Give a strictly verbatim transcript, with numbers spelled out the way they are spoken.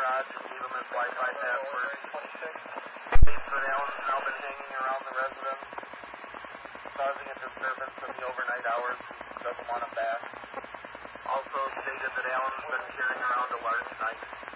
garage and gave him his Wi-Fi password. States that Allen's now been hanging around the residence, causing a disturbance in the overnight hours. Doesn't want him back. Also stated that Allen's been carrying around a large knife.